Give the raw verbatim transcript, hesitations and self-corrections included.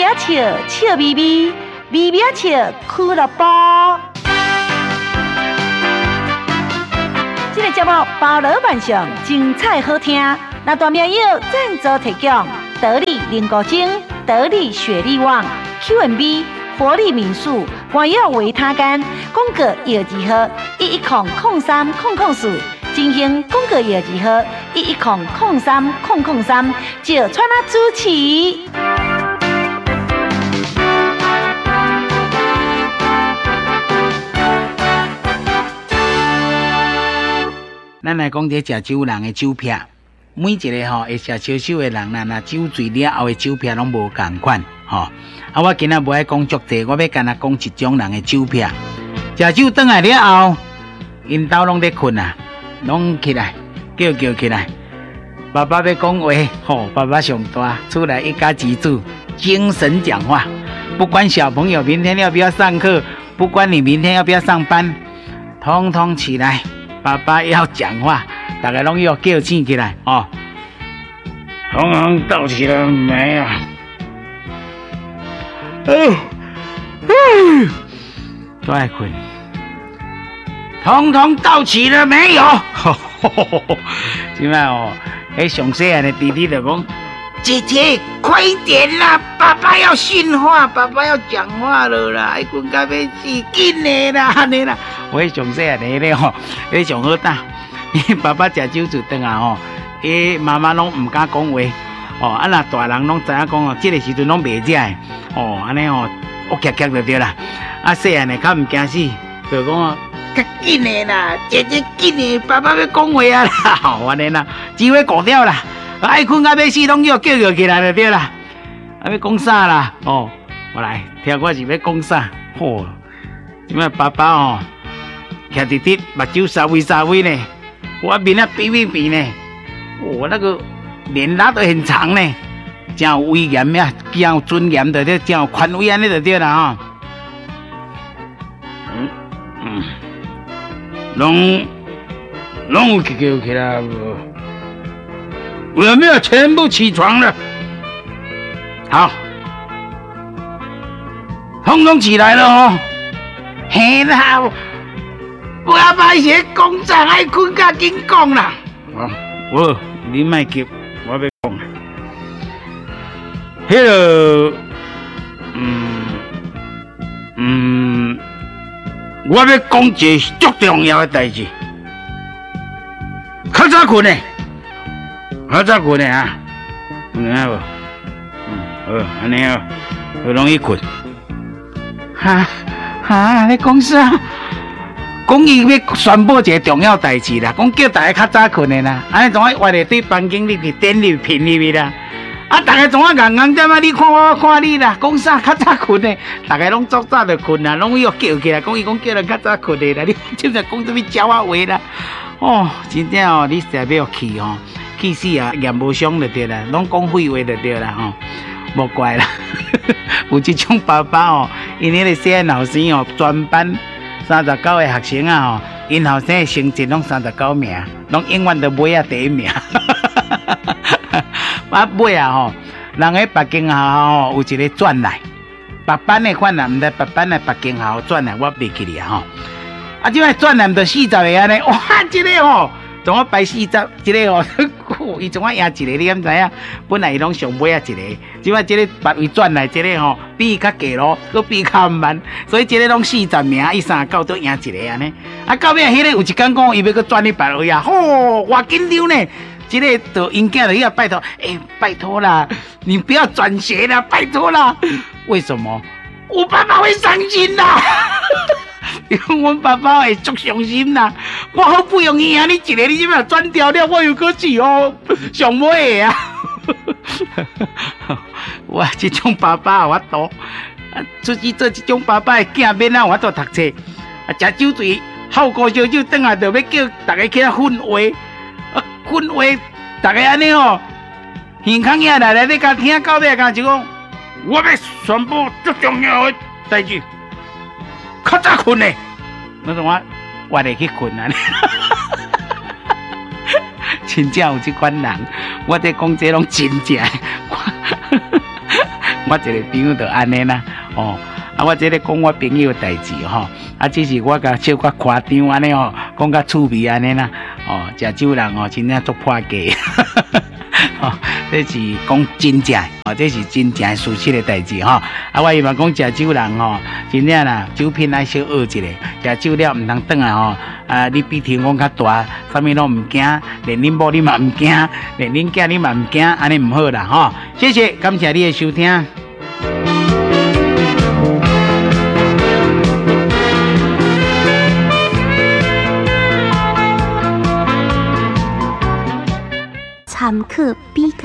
笑笑眯眯，微微笑俱乐部。这个节目包罗万象，精彩好听。那大名友赞助提供：得力灵骨精、得力雪力旺、Q and B、活力民宿、关药维他干、宫格药剂盒一一空空三空空四。进行广告业集合一一空空三空空三，就川拉主持。 咱来讲这食酒人的酒瓶，每一个吼会食烧酒的人，那那酒醉了后的酒瓶拢无同款吼。啊，我今仔无爱讲足济，我要干那讲一种人的酒瓶。食酒倒来了后，因兜拢在困啊。拢起来，叫叫起来！爸爸要讲话，吼，爸爸上大，出来一家之主，精神讲话。不管小朋友明天要不要上课，不管你明天要不要上班，通通起来，爸爸要讲话，大家拢要叫醒起来哦。通通到齐了没有？哦，嗯，都爱困。统统到齐了没有？现在哦，迄上细汉的弟弟就讲：“姐姐，快一点啦！爸爸要训话，爸爸要讲话了啦！爱困到要死，紧的啦，安尼啦。”我迄上细汉的咧吼，迄上好打。爸爸食酒就顿啊吼，伊妈妈拢唔敢讲话。哦，啊那大人拢知影讲哦，这个时阵拢袂食的。哦，安尼哦，恶夹夹就对啦。啊，细汉的较唔惊死，就讲哦。较紧的啦，姐姐紧的，爸爸要讲话啊啦，好安尼啦，机会过掉啦，爱困到要死，拢要叫叫起来就对啦。啊，要讲啥啦？哦，我来听我是要讲啥？吼，因为爸爸哦，徛伫伫目睭沙微沙微呢，我面啊变变变呢，哦，那个脸拉得很长呢，真有威严呀，真有尊严的，真有权威安尼就对啦哈。嗯嗯。拢拢有叫起来，我们要全部起床了。好，通通起来了哦。嘿啦，我阿爸是讲啥爱困甲紧讲啦。哦，我你莫急，我要讲。迄个，嗯嗯。我要讲一个足重要的代志，较早困的，较早困的啊，有影无？嗯，好，安尼哦，好容易困。哈哈，你讲啥？讲伊要宣布一个重要代志啦，讲叫大家较早困的啦，安尼怎啊活咧对房间里去点入品入去啦？啊！大家总啊硬硬点啊！你看我，我看你啦。讲啥较早困的？大家拢足早就困啦，拢要叫起来。讲伊讲叫人较早困的啦。你真正讲什么鸟啊话啦？哦，真正哦，你实在要气哦，气死啊！言无伤就对啦，拢讲废话就对啦吼，无怪啦。有这种爸爸哦，因迄个小汉老师哦，专班三十九个学生啊吼，因后生的成绩拢三十九名，拢永远都买啊第一名。啊尾啊吼，人喺北京校吼有一个转来，别班的款啊，毋知别班的北京校转来，我袂记哩吼。啊，即摆转来就四十个安尼，哇，即个吼，怎我排四十，即个吼，伊怎我赢一个，你敢知影？本来伊拢上尾啊一个，即摆即个别位转来，即个吼比伊较低咯，佮比伊较慢，所以即个拢四十名，伊三十九都赢一个安尼。啊，到尾迄个有一天讲，伊要佮转去别位啊，吼，偌紧张呢！这个就因囝就要拜托，哎、欸，拜托啦，你不要转学啦，拜托啦。为什么？我爸爸会伤心啦。因为我爸爸会足伤心啦。我好不容易赢你一个，你怎么转掉了？我又搁去哦，上尾啊。我这种爸爸我多，啊，出去做这种爸爸的囝免啊，我多读册，啊，食酒醉，好高烧酒，等下就要叫大家起来训话。啊，训话，大家安尼哦，耳孔也来来，你甲听到尾，甲就讲，我要宣布最重要的代志，较早困嘞，那种我我得去困啊，真正有这款人，我在讲这拢真正， 我一个朋友就安尼啦，哦，啊，我这个讲我朋友的代志吼，啊，只是我甲小可夸张安尼哦，讲较趣味安尼啦，哦，食酒人哦，真正足破价，哦，这是讲真正，哦，这是真正事实的代志吼，啊，我希望讲食酒人吼，真正啦，酒品爱小学一下，食酒了毋通转来吼，啊，你比天讲较大，啥物拢毋惊，连恁某你嘛毋惊，连恁囝你嘛毋惊，安尼毋好啦吼，谢谢，感谢你的收听。 参考比